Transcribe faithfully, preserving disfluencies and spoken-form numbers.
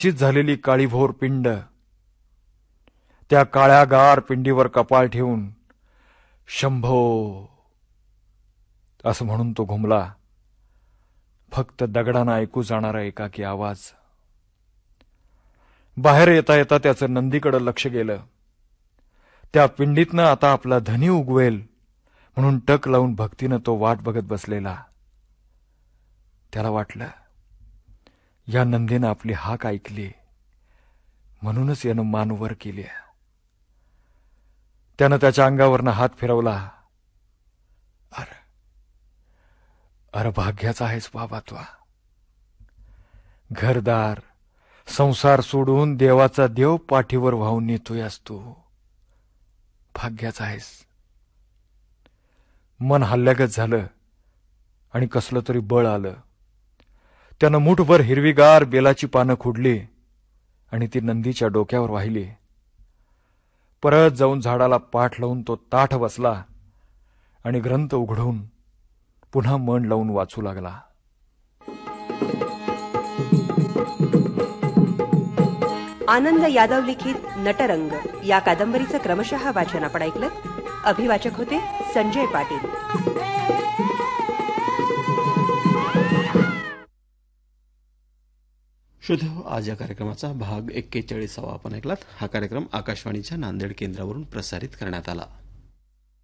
चित झालेली काळीभोर पिंड त्या काळ्यागार पिंडीवर कपाळ ठेवून शंभो असं म्हणून तो घुमला. फक्त दगडांना ऐकू जाणारा एकाकी आवाज. बाहेर येता येता त्याचं नंदीकडे लक्ष गेलं. त्या पिंडीतनं आता आपला धनी उगवेल म्हणून टक लावून भक्तीनं तो वाट बघत बसलेला. त्याला वाटलं, या नंदीनं आपली हाक ऐकली म्हणूनच यानं मान वर केली. त्यानं त्याच्या अंगावरनं हात फिरवला. अरे अरे भाग्याचा आहेस बाबा तू. घरदार संसार सोडून देवाचा देव पाठीवर वाहून नेतोयस तू. भाग्याचा आहेस. मन हल्ल्यागत झालं आणि कसलं तरी बळ आलं. त्यानं मुठभर हिरवीगार बेलाची पानं खुडली आणि ती नंदीच्या डोक्यावर वाहिली. परत जाऊन झाडाला पाठ लावून तो ताठ बसला आणि ग्रंथ उघडून पुन्हा मन लावून वाचू लागला. आनंद यादव लिखित नटरंग या कादंबरीचं क्रमशः वाचन आपण ऐकलं. अभिवाचक होते संजय पाटील. श्रोतेहो, आज या कार्यक्रमाचा भाग एक्केचाळीसावा आपण ऐकलात. हा कार्यक्रम आकाशवाणीच्या नांदेड केंद्रावरून प्रसारित करण्यात आला.